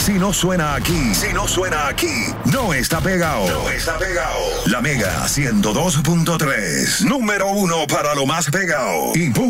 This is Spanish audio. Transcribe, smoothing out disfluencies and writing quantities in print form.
Si no suena aquí, no está pegado. La Mega 102.3, número 1 para lo más pegado. Y